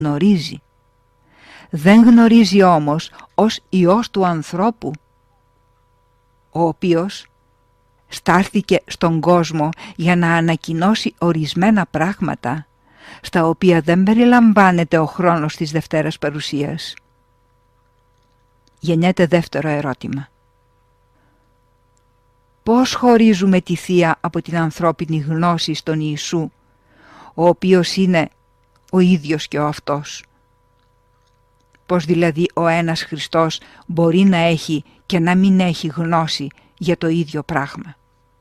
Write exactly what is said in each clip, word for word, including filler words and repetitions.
γνωρίζει. Δεν γνωρίζει όμως ως Υιός του ανθρώπου, ο οποίος στάρθηκε στον κόσμο για να ανακοινώσει ορισμένα πράγματα, στα οποία δεν περιλαμβάνεται ο χρόνος της Δευτέρας Παρουσίας. Γεννιέται δεύτερο ερώτημα. Πώς χωρίζουμε τη Θεία από την ανθρώπινη γνώση στον Ιησού, ο οποίος είναι ο ίδιος και ο αυτός? Πώς δηλαδή ο ένας Χριστός μπορεί να έχει και να μην έχει γνώση για το ίδιο πράγμα?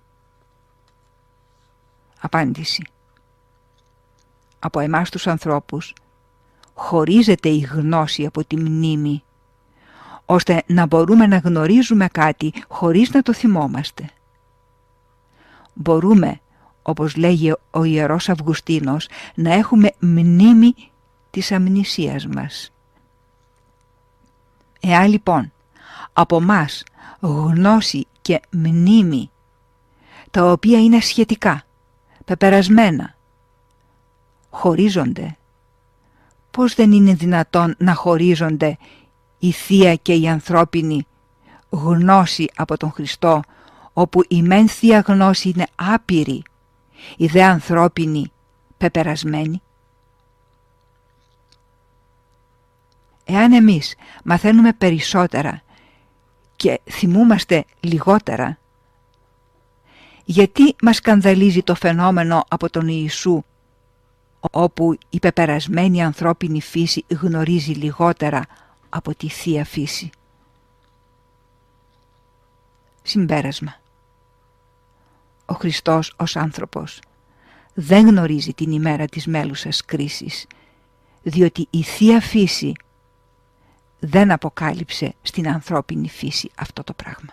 Απάντηση. Από εμάς τους ανθρώπους χωρίζεται η γνώση από τη μνήμη, ώστε να μπορούμε να γνωρίζουμε κάτι χωρίς να το θυμόμαστε. Μπορούμε, όπως λέγει ο Ιερός Αυγουστίνος, να έχουμε μνήμη της αμνησίας μας. Εάν λοιπόν από μας γνώση και μνήμη, τα οποία είναι σχετικά, πεπερασμένα, χωρίζονται, πώς δεν είναι δυνατόν να χωρίζονται η Θεία και η ανθρώπινη γνώση από τον Χριστό, όπου η μεν Θεία γνώση είναι άπειρη, η δε ανθρώπινη πεπερασμένη? Εάν εμείς μαθαίνουμε περισσότερα και θυμούμαστε λιγότερα, γιατί μας σκανδαλίζει το φαινόμενο από τον Ιησού, όπου η πεπερασμένη ανθρώπινη φύση γνωρίζει λιγότερα από τη Θεία Φύση? Συμπέρασμα. Ο Χριστός ως άνθρωπος δεν γνωρίζει την ημέρα της μέλουσας κρίσης, διότι η Θεία Φύση δεν αποκάλυψε στην ανθρώπινη φύση αυτό το πράγμα.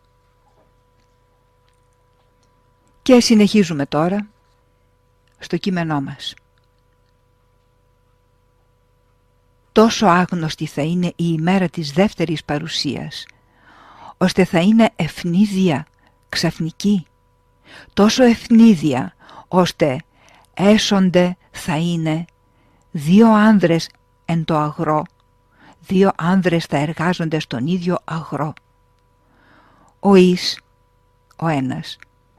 Και συνεχίζουμε τώρα στο κείμενό μας. Τόσο άγνωστη θα είναι η ημέρα της δεύτερης παρουσίας, ώστε θα είναι ευνίδια, ξαφνική, τόσο ευνίδια, ώστε έσονται θα είναι δύο άνδρες εν το αγρό, δύο άνδρες θα εργάζονται στον ίδιο αγρό. Ο εις, ο ένας,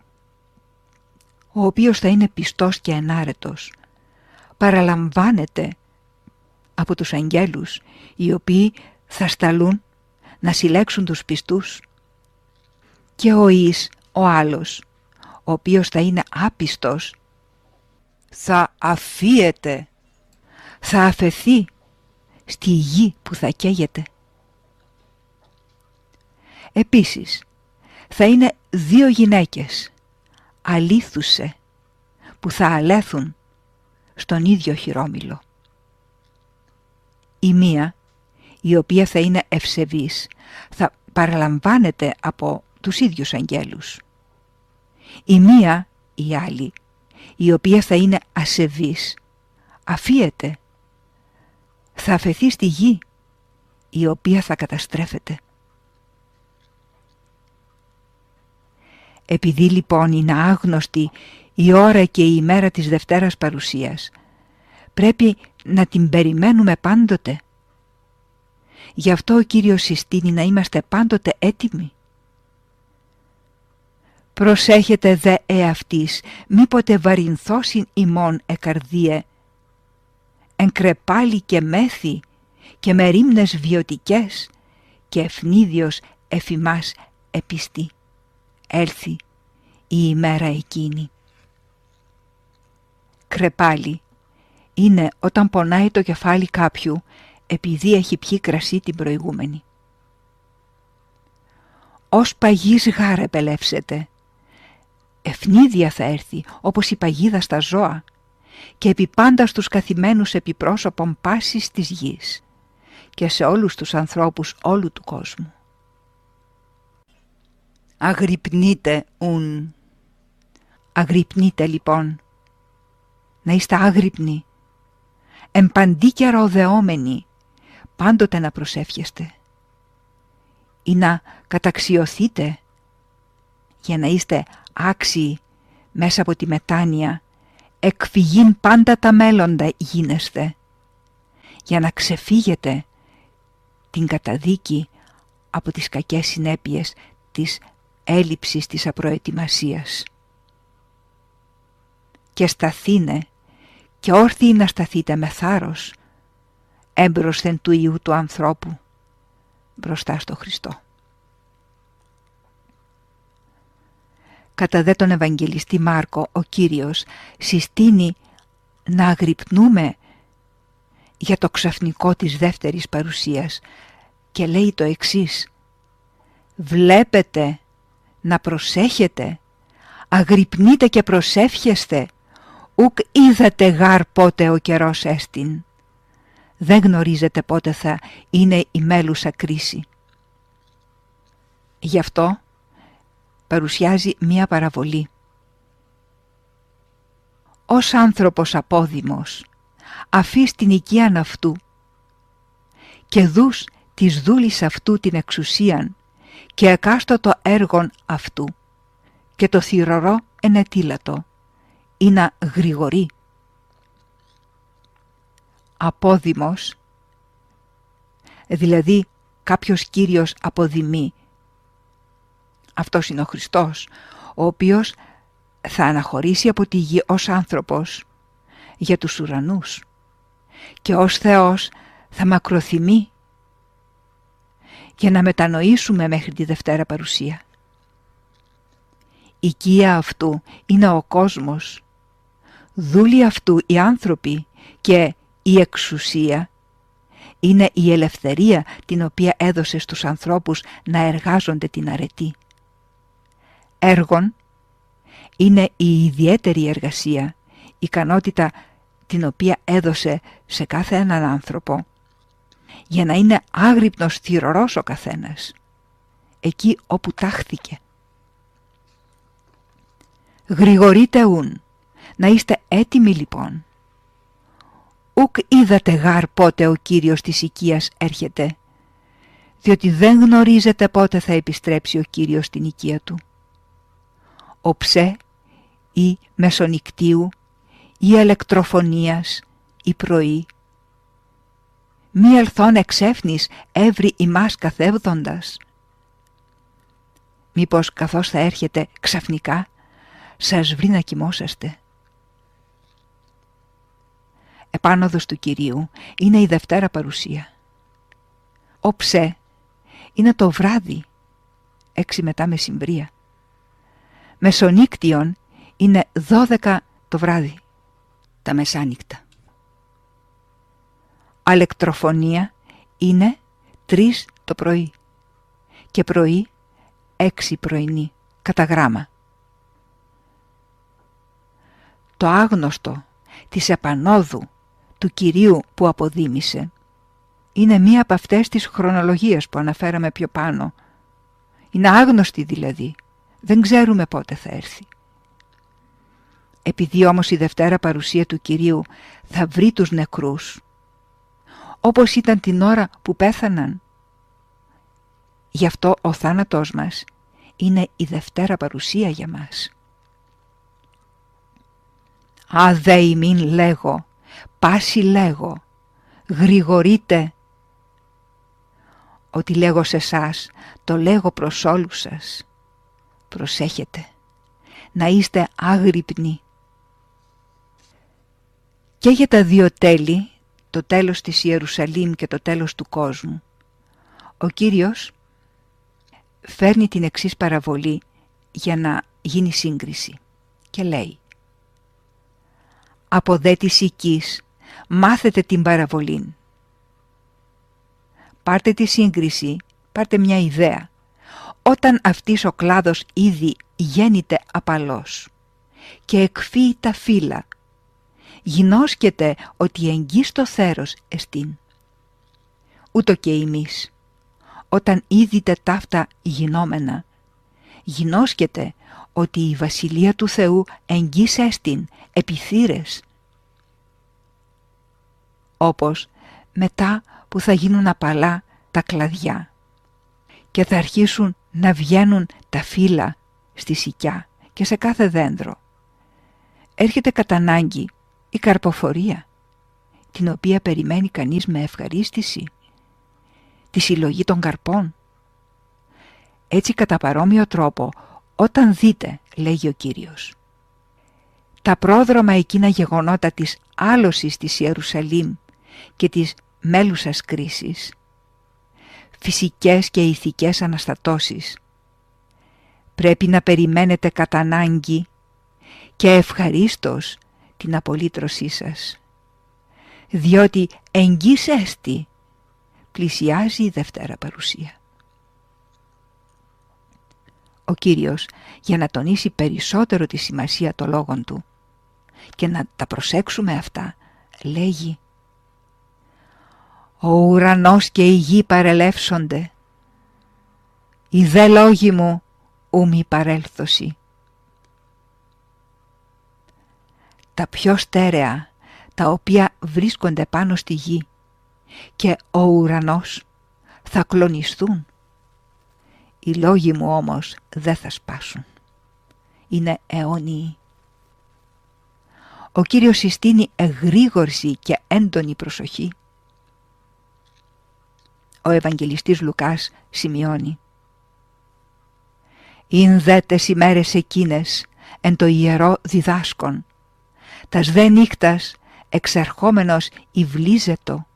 ο οποίος θα είναι πιστός και ενάρετος, παραλαμβάνεται από τους αγγέλους, οι οποίοι θα σταλούν να συλλέξουν τους πιστούς, και ο εις, ο άλλος, ο οποίος θα είναι άπιστος, θα αφίεται, θα αφαιθεί στη γη που θα καίγεται. Επίσης, θα είναι δύο γυναίκες, αλήθουσε, που θα αλέθουν στον ίδιο χειρόμυλο. Η μία, η οποία θα είναι ευσεβής, θα παραλαμβάνεται από τους ίδιους αγγέλους. Η μία, η άλλη, η οποία θα είναι ασεβής, αφίεται, θα αφαιθεί στη γη, η οποία θα καταστρέφεται. Επειδή λοιπόν είναι άγνωστη η ώρα και η ημέρα της Δευτέρας Παρουσίας, πρέπει να την περιμένουμε πάντοτε. Γι' αυτό ο Κύριος συστήνει να είμαστε πάντοτε έτοιμοι. Προσέχετε δε εαυτής, μήποτε βαρυνθώσιν ημών εκαρδίε, εν κρεπάλι και μέθη και με ρήμνες βιωτικές και ευνίδιος εφημάς επιστή. Έλθει η ημέρα εκείνη. Κρεπάλι είναι όταν πονάει το κεφάλι κάποιου επειδή έχει πιει κρασί την προηγούμενη. Ως παγής γάρα επελεύσεται. Ευνίδια θα έρθει όπως η παγίδα στα ζώα και επί πάντα στους καθημένους επιπρόσωπων πάσης της γης και σε όλους τους ανθρώπους όλου του κόσμου. Αγρυπνείτε ουν. Αγρυπνείτε λοιπόν. Να είστε άγρυπνοι, εμπαντή και ροδεόμενοι, πάντοτε να προσεύχεστε ή να καταξιωθείτε για να είστε άξιοι μέσα από τη μετάνοια, εκφυγήν πάντα τα μέλλοντα γίνεστε, για να ξεφύγετε την καταδίκη από τις κακές συνέπειες της έλλειψης της απροετοιμασίας. Και σταθήνε και όρθιοι να σταθείτε με θάρρος έμπροσθεν του Υιού του ανθρώπου μπροστά στο Χριστό. Κατά δε τον Ευαγγελιστή Μάρκο ο Κύριος συστήνει να αγρυπνούμε για το ξαφνικό της δεύτερης παρουσίας και λέει το εξής: βλέπετε να προσέχετε, αγρυπνείτε και προσεύχεστε, ουκ είδατε γάρ πότε ο καιρός έστιν. Δεν γνωρίζετε πότε θα είναι η μέλουσα κρίση. Γι' αυτό παρουσιάζει μία παραβολή. Ως άνθρωπος απόδημος, αφής την οικίαν αυτού και δούς της δούλης αυτού την εξουσίαν και εκάστοτο έργον αυτού και το θυρωρό ενετήλατο ή να γρηγορεί. Απόδημος, δηλαδή κάποιος Κύριος αποδημεί. Αυτός είναι ο Χριστός, ο οποίος θα αναχωρήσει από τη γη ως άνθρωπος για τους ουρανούς και ως Θεός θα μακροθυμεί για να μετανοήσουμε μέχρι τη Δευτέρα Παρουσία. Η οικία αυτού είναι ο κόσμος, δούλοι αυτού οι άνθρωποι και η εξουσία είναι η ελευθερία την οποία έδωσε στους ανθρώπους να εργάζονται την αρετή. Έργον είναι η ιδιαίτερη εργασία, η ικανότητα την οποία έδωσε σε κάθε έναν άνθρωπο για να είναι άγρυπνος θυρωρός ο καθένας, εκεί όπου τάχθηκε. Γρηγορείτε ούν, να είστε έτοιμοι λοιπόν. Ουκ είδατε γάρ πότε ο Κύριος της οικίας έρχεται, διότι δεν γνωρίζετε πότε θα επιστρέψει ο Κύριος στην οικία του. Οψέ ή μεσονικτίου ή ηλεκτροφωνίας ή πρωί. Μη ελθόν εξέφνης εύρη ημάς καθεύδοντας. Μήπως καθώς θα έρχεται ξαφνικά σας βρει να κοιμόσαστε. Επάνωδος του Κυρίου είναι η Δευτέρα Παρουσία. Οψέ είναι το βράδυ, έξι μετά μεσημβρία. Μεσονύκτιον είναι δώδεκα το βράδυ, τα μεσάνυχτα. Αλεκτροφωνία είναι τρεις το πρωί και πρωί έξι πρωινή, κατά γράμμα. Το άγνωστο της επανόδου του Κυρίου που αποδήμησε είναι μία από αυτές τις χρονολογίες που αναφέραμε πιο πάνω. Είναι άγνωστη δηλαδή, δεν ξέρουμε πότε θα έρθει. Επειδή όμως η Δευτέρα Παρουσία του Κυρίου θα βρει τους νεκρούς, όπως ήταν την ώρα που πέθαναν, γι' αυτό ο θάνατός μας είναι η Δευτέρα Παρουσία για μας. Α δε ημίν λέγω, πάση λέγω, γρηγορείτε. Ότι λέγω σε εσάς, το λέγω προς όλους σας. Προσέχετε, να είστε άγρυπνοι. Και για τα δύο τέλη, το τέλος της Ιερουσαλήμ και το τέλος του κόσμου, ο Κύριος φέρνει την εξής παραβολή για να γίνει σύγκριση και λέει: από δε της οικής μάθετε την παραβολήν. Πάρτε τη σύγκριση, πάρτε μια ιδέα. Όταν αυτής ο κλάδος ήδη γέννηται απαλός και εκφύει τα φύλλα, γινώσκεται ότι εγγύς το θέρος εστίν. Ούτω και εμείς, όταν ήδη τε ταύτα γινόμενα, γινώσκεται ότι η Βασιλεία του Θεού εγγύς εστίν επί θύρες. Όπως μετά που θα γίνουν απαλά τα κλαδιά και θα αρχίσουν να βγαίνουν τα φύλλα στη σικιά και σε κάθε δέντρο, έρχεται κατά ανάγκη η καρποφορία την οποία περιμένει κανείς με ευχαρίστηση, τη συλλογή των καρπών. Έτσι κατά παρόμοιο τρόπο, όταν δείτε, λέγει ο Κύριος, τα πρόδρομα εκείνα γεγονότα της άλωσης της Ιερουσαλήμ και της μέλουσας κρίσης, φυσικές και ηθικές αναστατώσεις, πρέπει να περιμένετε κατά ανάγκη και ευχαρίστως την απολύτρωσή σας, διότι εγγύς έστι, πλησιάζει η Δευτέρα Παρουσία. Ο Κύριος, για να τονίσει περισσότερο τη σημασία των λόγων Του και να τα προσέξουμε αυτά, λέγει «Ο ουρανός και η γη παρελεύσονται, οι δε λόγοι μου ου μη παρέλθωση». Τα πιο στέρεα, τα οποία βρίσκονται πάνω στη γη και ο ουρανός θα κλονιστούν, οι λόγοι μου όμως δεν θα σπάσουν. Είναι αιώνιοι. Ο Κύριος συστήνει εγρήγορση και έντονη προσοχή. Ο Ευαγγελιστής Λουκάς σημειώνει «Ειν δε τες ημέρες εκείνες εν το ιερό διδάσκον, τας δε νύκτας εξερχόμενος υβλίζετο,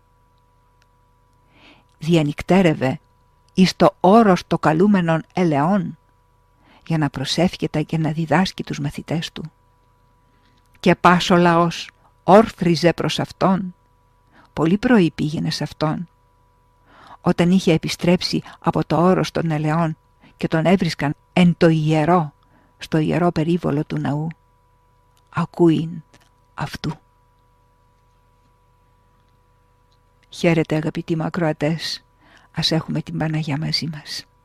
διανυκτέρευε εις το όρος το καλούμενον ελεών, για να προσεύχεται και να διδάσκει τους μαθητές του. Και πας ο λαός όρθριζε προς αυτόν, πολύ πρωί πήγαινε σε αυτόν, όταν είχε επιστρέψει από το όρος των ελεών και τον έβρισκαν εν το ιερό, στο ιερό περίβολο του ναού, ακούειν αυτού. Χαίρετε αγαπητοί μου ακροατές, ας έχουμε την Παναγιά μαζί μας.